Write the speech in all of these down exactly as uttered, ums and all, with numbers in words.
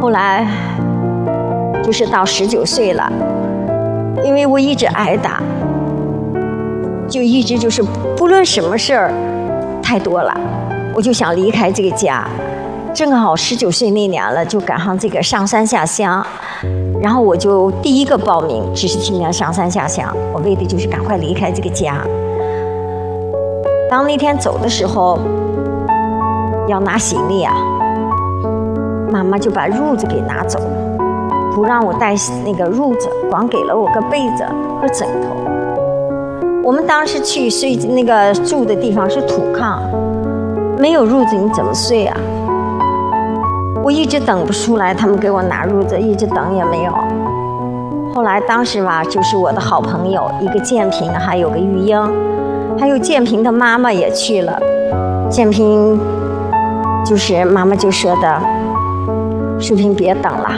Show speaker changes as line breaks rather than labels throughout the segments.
后来就是到十九岁了，因为我一直挨打，就一直就是不论什么事儿太多了，我就想离开这个家。正好十九岁那年了，就赶上这个上山下乡，然后我就第一个报名知识青年上山下乡，我为的就是赶快离开这个家。当那天走的时候，要拿行李啊，妈妈就把褥子给拿走了，不让我带那个褥子，光给了我个被子和枕头。我们当时去睡那个住的地方是土炕，没有褥子你怎么睡啊？我一直等不出来，他们给我拿褥子，一直等也没有。后来当时吧，就是我的好朋友，一个建平，还有个玉英，还有建平的妈妈也去了。建平就是妈妈就说的：“淑萍别等了，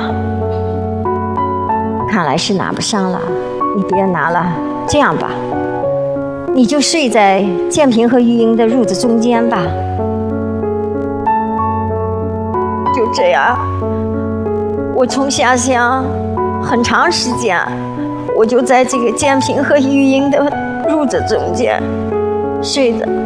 看来是拿不上了，你别拿了。这样吧，你就睡在建平和玉英的褥子中间吧。”就这样，我从下乡很长时间，我就在这个建平和玉英的褥子中间睡着。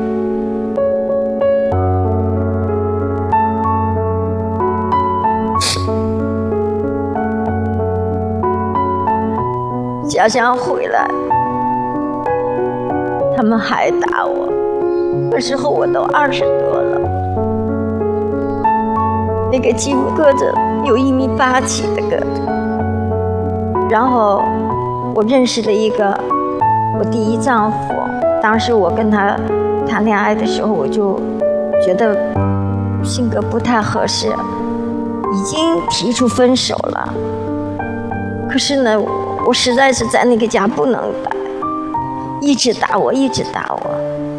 下乡回来，他们还打我，那时候我都二十多了。那个几乎个子有一米八几的个子，然后我认识了一个我第一丈夫，当时我跟他谈恋爱的时候，我就觉得性格不太合适，已经提出分手了。可是呢，我实在是在那个家不能待，一直打我，一直打我，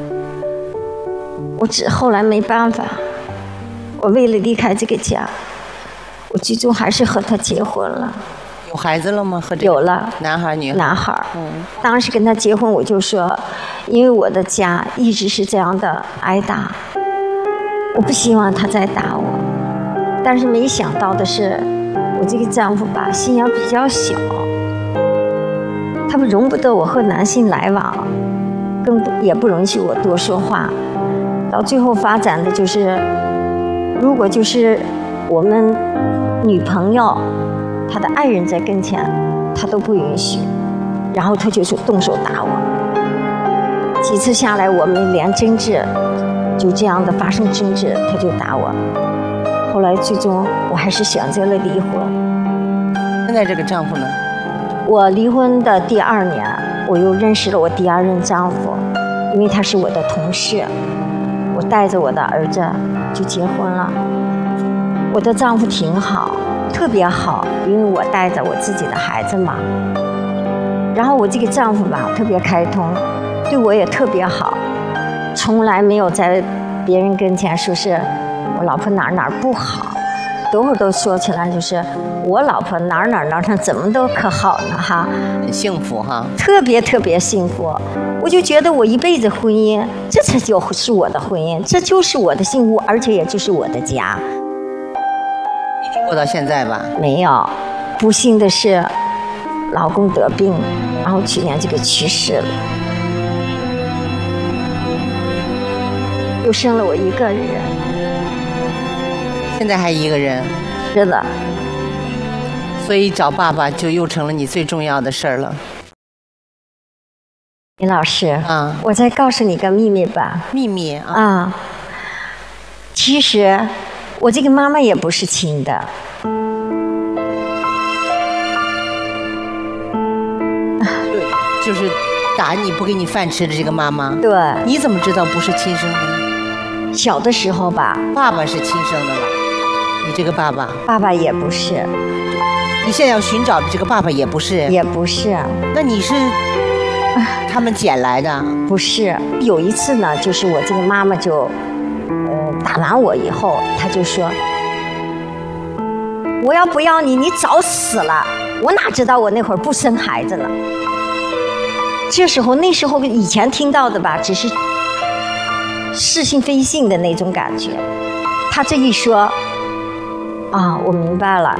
我只后来没办法。我为了离开这个家，我最终还是和他结婚了。
有孩子了吗？和这个
有了，
男孩女孩？
男孩。
嗯。
当时跟他结婚，我就说，因为我的家一直是这样的挨打，我不希望他再打我。但是没想到的是，我这个丈夫吧，心眼比较小，他们容不得我和男性来往，更不也不允许我多说话。到最后发展的就是。如果就是我们女朋友，她的爱人在跟前，她都不允许，然后她就动手打我。几次下来，我们连争执，就这样的发生争执，她就打我。后来最终我还是选择了离婚。
现在这个丈夫呢？
我离婚的第二年，我又认识了我第二任丈夫，因为他是我的同事。我带着我的儿子就结婚了。我的丈夫挺好，特别好，因为我带着我自己的孩子嘛。然后我这个丈夫吧，特别开通，对我也特别好，从来没有在别人跟前说是我老婆哪儿哪儿不好，多会儿都说起来就是我老婆哪儿哪儿哪儿怎么都可好呢哈，
很幸福哈，
特别特别幸福。我就觉得我一辈子婚姻，这才就是我的婚姻，这就是我的幸福，而且也就是我的家。
一直过到现在吧？
没有，不幸的是，老公得病，然后去年这个去世了，又生了我一个人。
现在还一个人？
是的。
所以找爸爸就又成了你最重要的事儿了。
林老师，
啊，
我再告诉你个秘密吧。
秘密啊？
啊，其实我这个妈妈也不是亲的。
对，就是打你不给你饭吃的这个妈妈。
对。
你怎么知道不是亲生的？
小的时候吧。
爸爸是亲生的了，你这个爸爸？
爸爸也不是。
你现在要寻找的这个爸爸也不是？
也不是。
那你是？他们捡来的？
不是，有一次呢，就是我这个妈妈就，呃，打完我以后，她就说：“我要不要你，你早死了。”我哪知道我那会儿不生孩子呢？这时候，那时候以前听到的吧，只是似信非信的那种感觉。她这一说，啊，我明白了。